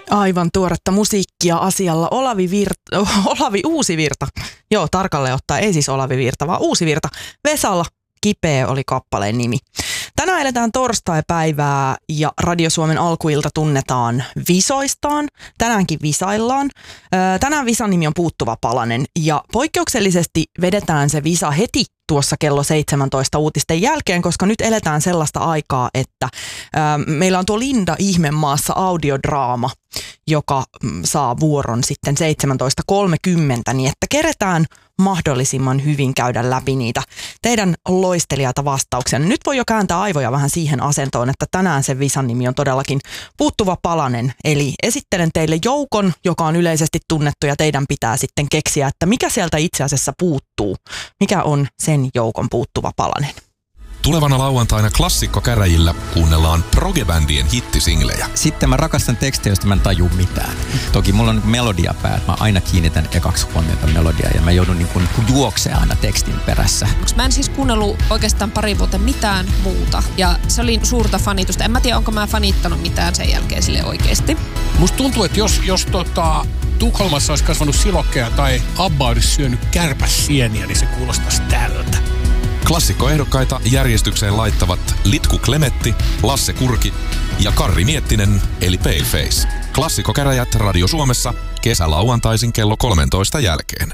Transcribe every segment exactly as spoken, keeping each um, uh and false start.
Aivan tuoretta musiikkia asialla Olavi, Virta, Olavi Uusivirta. Joo, tarkalleen ottaen, ei siis Olavi Virta, vaan Uusivirta. Vesalla kipeä oli kappaleen nimi. Tänään eletään torstai-päivää ja Radio Suomen alkuilta tunnetaan visoistaan. Tänäänkin visaillaan. Tänään visan nimi on Puuttuva palanen ja poikkeuksellisesti vedetään se visa heti tuossa kello seitsemäntoista uutisten jälkeen, koska nyt eletään sellaista aikaa, että ää, meillä on tuo Linda Ihmemaassa audiodraama, joka m, saa vuoron sitten seitsemäntoista kolmekymmentä, niin että keretään mahdollisimman hyvin käydä läpi niitä teidän loistelijaita vastauksia. Nyt voi jo kääntää aivoja vähän siihen asentoon, että tänään sen visan nimi on todellakin Puuttuva palanen. Eli esittelen teille joukon, joka on yleisesti tunnettu ja teidän pitää sitten keksiä, että mikä sieltä itse asiassa puuttuu. Mikä on sen joukon puuttuva palanen? Tulevana lauantaina klassikkokäräjillä kuunnellaan progebändien hittisinglejä. Sitten mä rakastan tekstejä, joista mä en taju mitään. Toki mulla on melodia pää, mä aina kiinnitän ekaksi huomiota melodiaa ja mä joudun niin kuin juoksemaan aina tekstin perässä. Mä en siis kuunnellut oikeastaan pari vuotta mitään muuta ja se oli suurta fanitusta. En mä tiedä, onko mä fanittanut mitään sen jälkeen sille oikeasti. Musta tuntuu, että jos, jos tota, Tukholmassa olisi kasvanut silokkeja tai Abba olisi syönyt kärpäsieniä, niin se kuulostaisi tältä. Klassikkoehdokkaita järjestykseen laittavat Litku Klemetti, Lasse Kurki ja Karri Miettinen eli Paleface. Klassikkokäräjät Radio Suomessa kesälauantaisin kello kolmentoista jälkeen.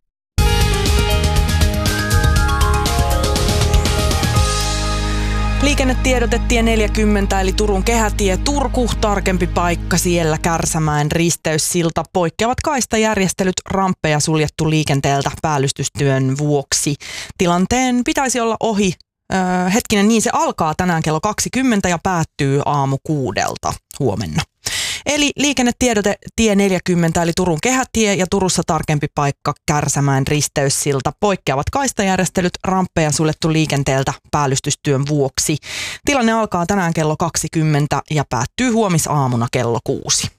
Liikennetiedote tie neljäkymmentä eli Turun kehätie Turku, tarkempi paikka siellä Kärsämäen risteyssilta. Poikkeavat kaistajärjestelyt, ramppeja suljettu liikenteeltä päällystystyön vuoksi. Tilanteen pitäisi olla ohi. Öö, hetkinen, niin se alkaa tänään kello kaksikymmentä ja päättyy aamu kuudelta huomenna. Eli liikennetiedote tie neljäkymmentä eli Turun kehätie ja Turussa tarkempi paikka Kärsämäen risteyssilta. Poikkeavat kaistajärjestelyt, ramppeja suljettu liikenteeltä päällystystyön vuoksi. Tilanne alkaa tänään kello kaksikymmentä ja päättyy huomisaamuna kello kuusi.